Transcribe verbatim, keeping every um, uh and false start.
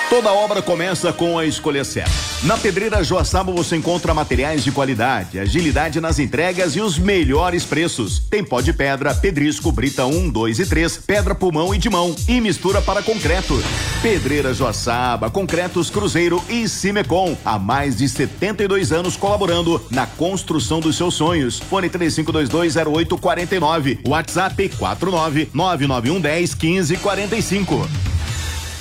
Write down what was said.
Toda obra começa com a escolha certa. Na Pedreira Joaçaba você encontra materiais de qualidade, agilidade nas entregas e os melhores preços. Tem pó de pedra, pedrisco, brita um, dois e três, pedra pulmão e de mão e mistura para concreto. Pedreira Joaçaba, Concretos Cruzeiro e Cimecom. Há mais de setenta e dois anos colaborando na construção dos seus sonhos. Fone três cinco dois dois zero oito quatro nove. WhatsApp quatro nove nove nove um um zero um cinco quatro cinco.